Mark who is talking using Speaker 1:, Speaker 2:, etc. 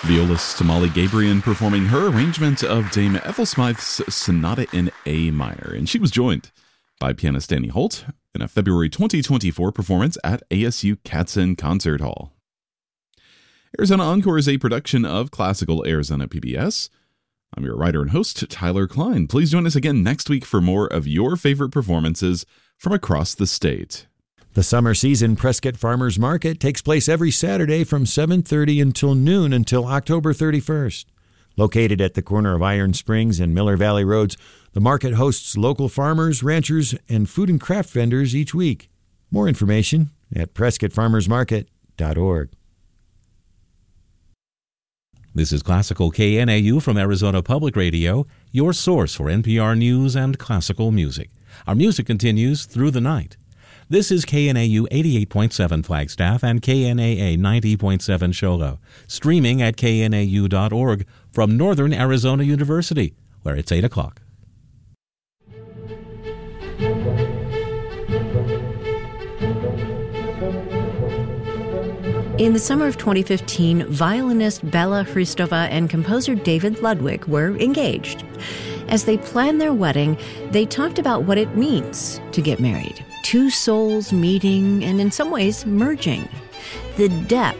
Speaker 1: Violist Molly Gabrian performing her arrangement of Dame Ethel Smythe's Sonata in A minor, and she was joined by pianist Danny Holt in a February 2024 performance at ASU Katzen Concert Hall. Arizona Encore is a production of Classical Arizona PBS. I'm your writer and host, Tyler Klein. Please join us again next week for more of your favorite performances from across the state.
Speaker 2: The summer season Prescott Farmers Market takes place every Saturday from 7:30 until noon until October 31st. Located at the corner of Iron Springs and Miller Valley Roads, the market hosts local farmers, ranchers, and food and craft vendors each week. More information at PrescottFarmersMarket.org.
Speaker 3: This is Classical KNAU from Arizona Public Radio, your source for NPR news and classical music. Our music continues through the night. This is KNAU 88.7 Flagstaff and KNAA 90.7 Show Low, streaming at knau.org from Northern Arizona University, where it's 8 o'clock.
Speaker 4: In the summer of 2015, violinist Bela Hristova and composer David Ludwig were engaged. As they planned their wedding, they talked about what it means to get married. Two souls meeting and in some ways merging. The depth